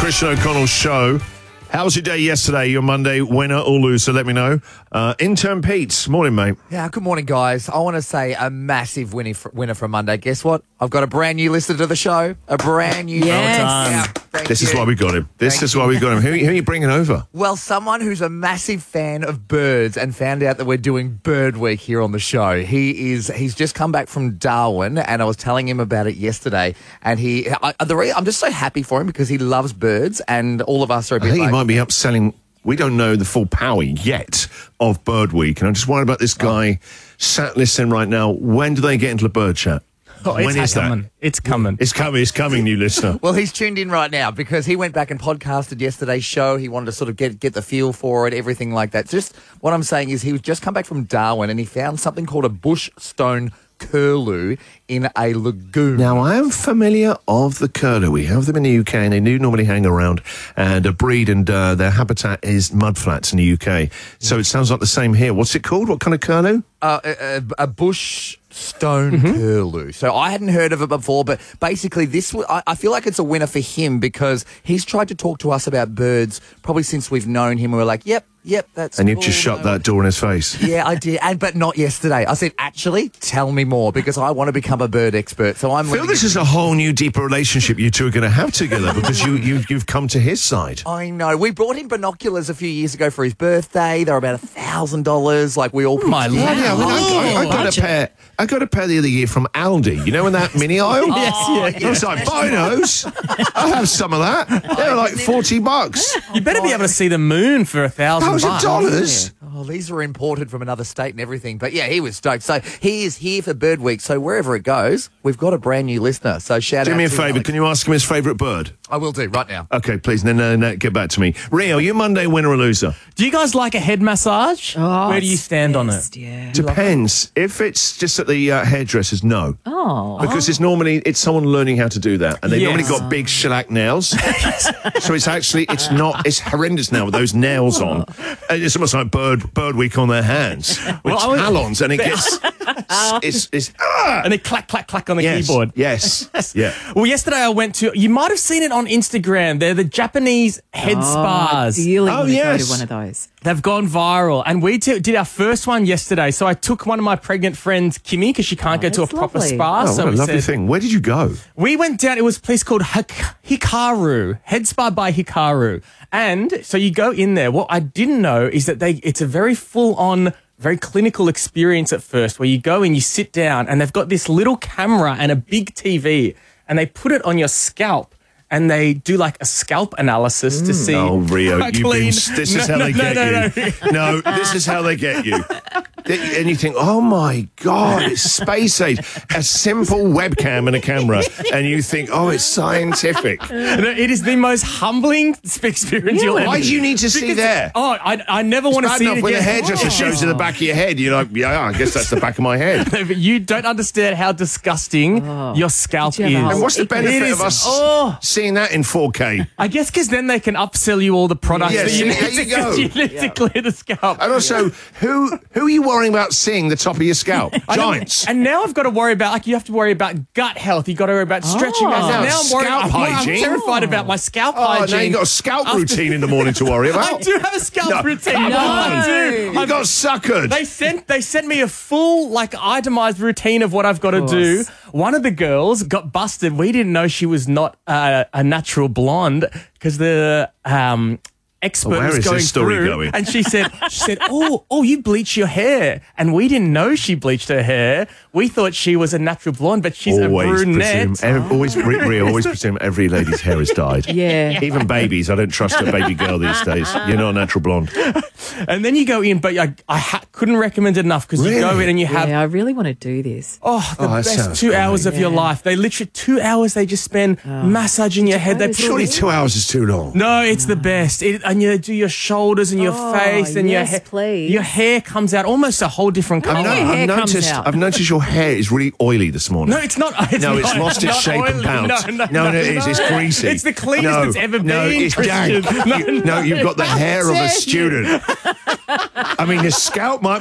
Christian O'Connell Show. How was your day yesterday? Your Monday, winner or loser? Let me know. Intern Pete, morning, mate. Yeah, good morning, guys. I want to say a massive winner for Monday. Guess what? I've got a brand new listener to the show. A brand new. Yes. Yeah, This is why we got him. This is why we got him. Who are you bringing over? Well, someone who's a massive fan of birds and found out that we're doing Bird Week here on the show. He's just come back from Darwin, and I was telling him about it yesterday. And I'm just so happy for him because he loves birds, and all of us are a bit I think like, he might be upselling. We don't know the full power yet of Bird Week, and I'm just worried about this guy sat listening right now. When do they get into the bird chat? When is coming. that? It's coming. It's coming, new listener. Well, he's tuned in right now because he went back and podcasted yesterday's show. He wanted to sort of get the feel for it, everything like that. Just what I'm saying is he was just come back from Darwin and he found something called a bush stone curlew in a lagoon. Now, I am familiar of the curlew. We have them in the UK, and they do normally hang around and breed, and their habitat is mudflats in the UK. So it sounds like the same here. What's it called? What kind of curlew? A bush stone curlew. So I hadn't heard of it before, but basically I feel like it's a winner for him because he's tried to talk to us about birds probably since we've known him. We're like, yep, that's And cool. you've just shut that door in his face. Yeah, I did, but not yesterday. I said, actually, tell me more because I want to become a bird expert. So I feel this is a whole new, deeper relationship you two are going to have together because you've come to his side. I know. We brought him binoculars a few years ago for his birthday. They were about $1,000. Like we all. My Yeah, I got a pair the other year from Aldi. You know, in that mini aisle? Yes, I was like, binos. I'll have some of that. They were like $40. You better be able to see the moon for $1,000. $1,000. Oh, these were imported from another state and everything. But yeah, he was stoked. So he is here for Bird Week. So wherever it goes, we've got a brand new listener. So shout out. Do me a to favour. Alex. Can you ask him his favourite bird? I will do right now. Okay, please. And then get back to me. Rio, you Monday winner or loser? Do you guys like a head massage? Oh, Where do you stand on it? Yeah. Depends. If it's just at the hairdressers, no. Oh. Because it's someone learning how to do that. And they've Yes. normally got big shellac nails. So it's horrendous now with those nails on. And it's almost like Bird Week on their hands with talons. And it gets... And they clack, clack, clack on the keyboard. Yes. Yeah. Well, yesterday I went to, you might have seen it on Instagram. They're the Japanese head spas. Really Oh, want to go yes. to one of those. They've gone viral. And we did our first one yesterday. So I took one of my pregnant friends, Kimmy, because she can't go to a that's proper lovely. spa. Oh, so what a we lovely thing. Where did you go? We went down, it was a place called Hikaru, Head Spa by Hikaru. And so you go in there. What I didn't know is that it's a very full-on, very clinical experience at first where you go and you sit down and they've got this little camera and a big TV and they put it on your scalp and they do like a scalp analysis to see Oh, Rio, how clean. this is how they get you. No, this is how they get you. And you think, oh my God, it's space age. A simple webcam and a camera. And you think, oh, it's scientific. It is the most humbling experience you'll ever. Why do you need to see there? Oh, I never want to Bad see it enough again. when the hairdresser shows you the back of your head. You're like, yeah, I guess that's the back of my head. But you don't understand how disgusting your scalp Did you have a is. And what's the It benefit is- of us oh. seeing that in 4K? I guess because then they can upsell you all the products Yeah, that you see, need, there you go. you need to clear the scalp. And also, who are you worrying about seeing the top of your scalp? I know, Giants. and now I've got to worry about, you have to worry about gut health. You've got to worry about stretching. Now Now I'm scalp I'm hygiene. terrified about my scalp Oh, hygiene. now you've got a scalp routine in the morning to worry about. I do have a scalp routine. Come on. I do. You got suckered. They sent me a full, like, itemized routine of what I've got to do. One of the girls got busted. We didn't know she was not a natural blonde because the expert Where was is going this story through, going? and she said, oh, you bleach your hair, and we didn't know she bleached her hair. We thought she was a natural blonde, but she's a brunette. Always presume every lady's hair is dyed. Yeah. Even babies. I don't trust a baby girl these days. You're not a natural blonde. And then you go in, but I couldn't recommend it enough because you go Really? in and you have Yeah, I really want to do this. the that best sounds 2 hours great. of your life. They literally 2 hours they just spend massaging your head. They put all Surely these- 2 hours is too long. No, it's the best. And you do your shoulders and your face and your yes, hair. please. Your hair comes out almost a whole different color. your hair comes out. I've noticed your hair is really oily this morning. No, it's not. It's No, it's not, lost its not shape and oily. bounce. No, it is. It's greasy. It's the cleanest No, it's ever no, been. it's Christian. dank. No, you've got the hair of a student. I mean, his scalp might